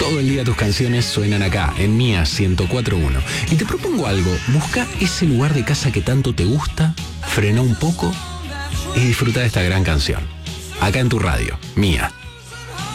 Todo el día tus canciones suenan acá, en Mía 104.1. Y te propongo algo, busca ese lugar de casa que tanto te gusta, frena un poco y disfruta de esta gran canción. Acá en tu radio, Mía.